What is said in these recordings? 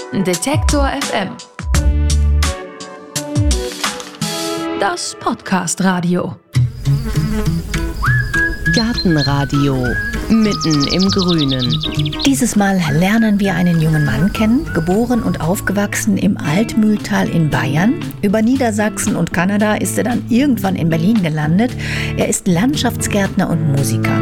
Detektor FM. Das Podcast-Radio. Gartenradio. Mitten im Grünen. Dieses Mal lernen wir einen jungen Mann kennen, geboren und aufgewachsen im Altmühltal in Bayern. Über Niedersachsen und Kanada ist er dann irgendwann in Berlin gelandet. Er ist Landschaftsgärtner und Musiker.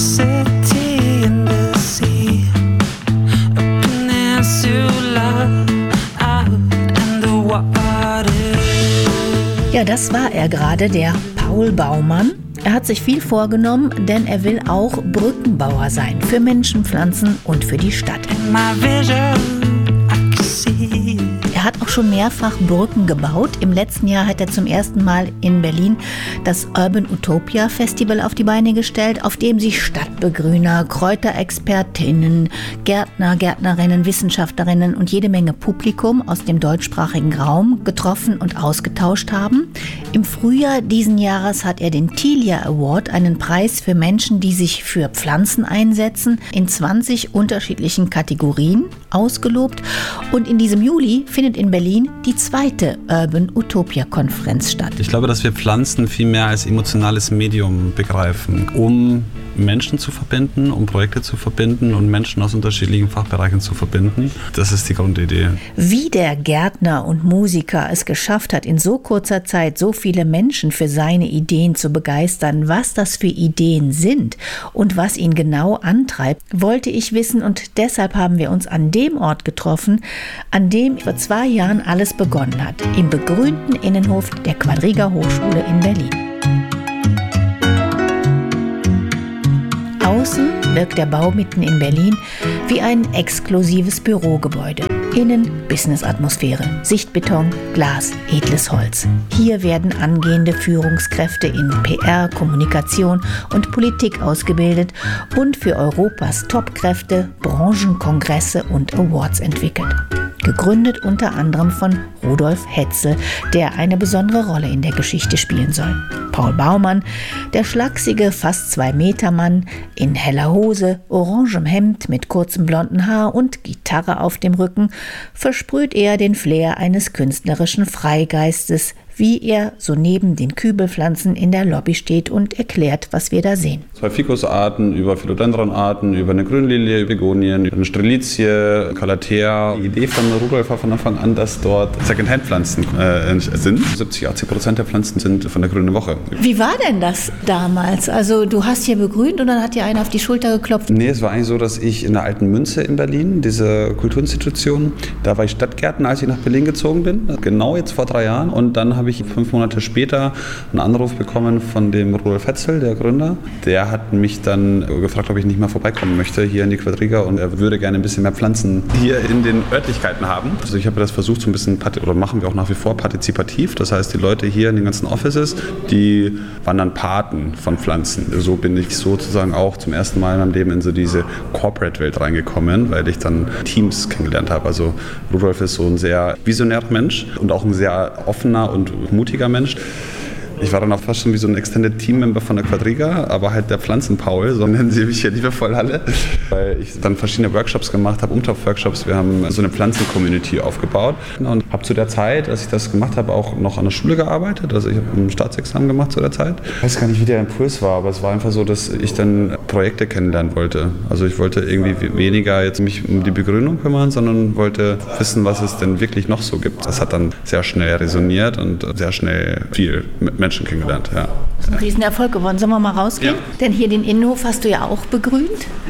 Ja, das war er gerade, der Paul Baumann. Er hat sich viel vorgenommen, denn er will auch Brückenbauer sein für Menschen, Pflanzen und für die Stadt. Er hat auch schon mehrfach Brücken gebaut. Im letzten Jahr hat er zum ersten Mal in Berlin das Urban Utopia Festival auf die Beine gestellt, auf dem sich Stadtbegrüner, Kräuterexpertinnen, Gärtner, Gärtnerinnen, Wissenschaftlerinnen und jede Menge Publikum aus dem deutschsprachigen Raum getroffen und ausgetauscht haben. Im Frühjahr diesen Jahres hat er den Tilia Award, einen Preis für Menschen, die sich für Pflanzen einsetzen, in 20 unterschiedlichen Kategorien ausgelobt. Und in diesem Juli findet in Berlin die zweite Urban Utopia Konferenz statt. Ich glaube, dass wir Pflanzen viel mehr als emotionales Medium begreifen, um Menschen zu verbinden, um Projekte zu verbinden und Menschen aus unterschiedlichen Fachbereichen zu verbinden. Das ist die Grundidee. Wie der Gärtner und Musiker es geschafft hat, in so kurzer Zeit so viele Menschen für seine Ideen zu begeistern, was das für Ideen sind und was ihn genau antreibt, wollte ich wissen, und deshalb haben wir uns an dem Ort getroffen, an dem vor 2 Jahren alles begonnen hat, im begrünten Innenhof der Quadriga Hochschule in Berlin. Außen wirkt der Bau mitten in Berlin wie ein exklusives Bürogebäude. Innen Business-Atmosphäre, Sichtbeton, Glas, edles Holz. Hier werden angehende Führungskräfte in PR, Kommunikation und Politik ausgebildet und für Europas Topkräfte Branchenkongresse und Awards entwickelt. Gegründet unter anderem von Rudolf Hetzel, der eine besondere Rolle in der Geschichte spielen soll. Paul Baumann, der schlachsige, fast 2 Meter Mann, in heller Hose, orangem Hemd mit kurzem blonden Haar und Gitarre auf dem Rücken, versprüht er den Flair eines künstlerischen Freigeistes, wie er so neben den Kübelpflanzen in der Lobby steht und erklärt, was wir da sehen. 2 Ficusarten, über Philodendronarten, über eine Grünlilie, Begonien, über eine Strelizie, Calathea. Die Idee von Rudolf war von Anfang an, dass dort Secondhand-Pflanzen sind. 70-80% der Pflanzen sind von der Grünen Woche. Wie war denn das damals? Also du hast hier begrünt und dann hat dir einer auf die Schulter geklopft? Nee, es war eigentlich so, dass ich in der Alten Münze in Berlin, diese Kulturinstitution, da war ich Stadtgärtner, als ich nach Berlin gezogen bin. Genau jetzt vor 3 Jahren. Und dann habe ich 5 Monate später einen Anruf bekommen von dem Rudolf Hetzel, der Gründer. Der hat mich dann gefragt, ob ich nicht mal vorbeikommen möchte hier in die Quadriga, und er würde gerne ein bisschen mehr Pflanzen hier in den Örtlichkeiten haben. Also ich habe das versucht, so ein bisschen, oder machen wir auch nach wie vor, partizipativ. Das heißt, die Leute hier in den ganzen Offices, die waren dann Paten von Pflanzen. So bin ich sozusagen auch zum ersten Mal in meinem Leben in so diese Corporate-Welt reingekommen, weil ich dann Teams kennengelernt habe. Also Rudolf ist so ein sehr visionärer Mensch und auch ein sehr offener und mutiger Mensch. Ich war dann auch fast schon wie so ein Extended Team-Member von der Quadriga, aber halt der Pflanzen-Paul, so nennen sie mich hier liebevoll alle, weil ich dann verschiedene Workshops gemacht habe, Umtopf-Workshops. Wir haben so eine Pflanzen-Community aufgebaut und habe zu der Zeit, als ich das gemacht habe, auch noch an der Schule gearbeitet. Also ich habe ein Staatsexamen gemacht zu der Zeit. Ich weiß gar nicht, wie der Impuls war, aber es war einfach so, dass ich dann Projekte kennenlernen wollte. Also ich wollte irgendwie weniger jetzt mich um die Begrünung kümmern, sondern wollte wissen, was es denn wirklich noch so gibt. Das hat dann sehr schnell resoniert und sehr schnell viel mit Menschen kennengelernt, ja. Das ist ein Riesenerfolg geworden. Sollen wir mal rausgehen? Ja. Denn hier den Innenhof hast du ja auch begrünt.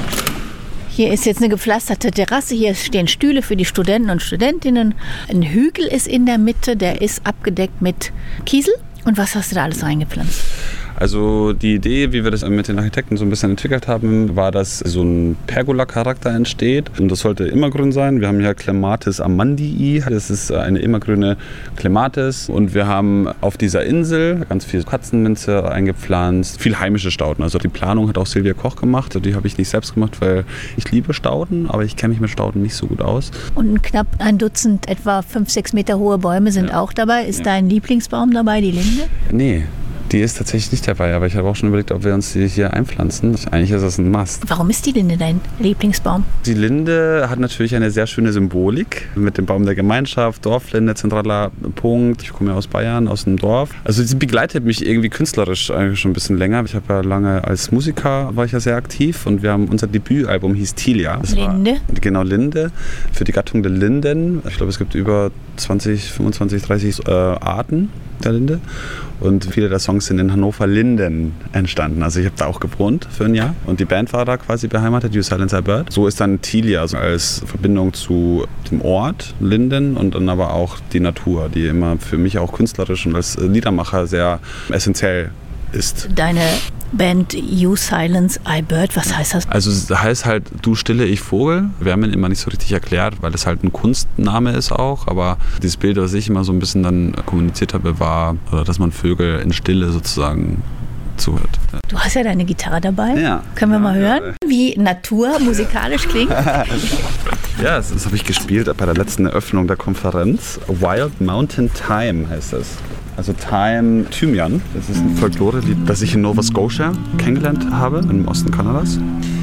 Hier ist jetzt eine gepflasterte Terrasse, hier stehen Stühle für die Studenten und Studentinnen. Ein Hügel ist in der Mitte, der ist abgedeckt mit Kiesel. Und was hast du da alles reingepflanzt? Also die Idee, wie wir das mit den Architekten so ein bisschen entwickelt haben, war, dass so ein Pergola-Charakter entsteht. Und das sollte immergrün sein. Wir haben hier Clematis amandii. Das ist eine immergrüne Clematis. Und wir haben auf dieser Insel ganz viel Katzenminze eingepflanzt, viel heimische Stauden. Also die Planung hat auch Silvia Koch gemacht. Die habe ich nicht selbst gemacht, weil ich liebe Stauden, aber ich kenne mich mit Stauden nicht so gut aus. Und knapp ein Dutzend, etwa 5-6 Meter hohe Bäume sind auch dabei. Ist dein Lieblingsbaum dabei, die Linde? Nee. Die ist tatsächlich nicht dabei, aber ich habe auch schon überlegt, ob wir uns die hier einpflanzen. Eigentlich ist das ein Must. Warum ist die Linde dein Lieblingsbaum? Die Linde hat natürlich eine sehr schöne Symbolik mit dem Baum der Gemeinschaft, Dorflinde, zentraler Punkt. Ich komme ja aus Bayern, aus dem Dorf. Also sie begleitet mich irgendwie künstlerisch eigentlich schon ein bisschen länger. Ich habe ja lange als Musiker, war ich ja sehr aktiv und wir haben unser Debütalbum hieß Tilia. Linde? Genau, Linde, für die Gattung der Linden. Ich glaube, es gibt über 20, 25, 30 Arten der Linde. Und viele der Songs sind in Hannover-Linden entstanden. Also ich habe da auch gewohnt für ein Jahr und die Band war da quasi beheimatet, You Silence I Bird. So ist dann Tilia also als Verbindung zu dem Ort Linden und dann aber auch die Natur, die immer für mich auch künstlerisch und als Liedermacher sehr essentiell ist. Deine Band You Silence I Bird, was heißt das? Also es heißt halt Du Stille, ich Vogel. Wir haben ihn immer nicht so richtig erklärt, weil es halt ein Kunstname ist auch. Aber dieses Bild, was ich immer so ein bisschen dann kommuniziert habe, war, dass man Vögel in Stille sozusagen zuhört. Du hast ja deine Gitarre dabei. Ja. Können wir mal hören, wie Natur musikalisch klingt? Ja, das habe ich gespielt bei der letzten Eröffnung der Konferenz. Wild Mountain Thyme heißt das. Also Thyme, Thymian. Das ist ein Folklore-Lied, das ich in Nova Scotia kennengelernt habe, im Osten Kanadas.